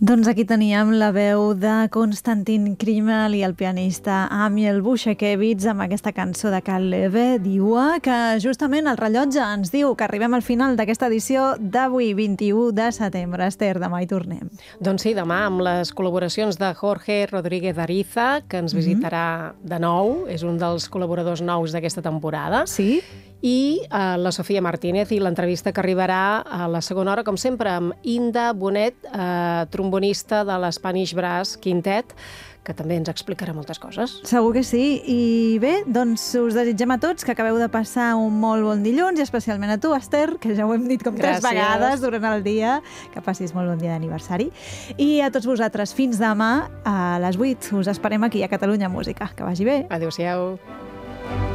Doncs aquí teníem la veu de Konstantin Krimal i el pianista Amiel Bushekevich amb aquesta cançó de Karl Leve, Diua, que justament el rellotge ens diu que arribem al final d'aquesta edició d'avui, 21 de setembre. Esther, demà hi tornem. Doncs sí, demà amb les col·laboracions de Jorge Rodríguez Ariza, que ens visitarà de nou, és un dels col·laboradors nous d'aquesta temporada. Sí? I la Sofia Martínez i l'entrevista que arribarà a la segona hora, com sempre, amb Inda Bonet, trombonista de l'Spanish Brass Quintet, que també ens explicarà moltes coses. Segur que sí. I bé, doncs us desitgem a tots que acabeu de passar un molt bon dilluns, i especialment a tu, Esther, que ja ho hem dit com 3 vegades durant el dia, que passis molt bon dia d'aniversari. I a tots vosaltres, fins demà a les 8. Us esperem aquí a Catalunya Música. Que vagi bé. Adéu-siau.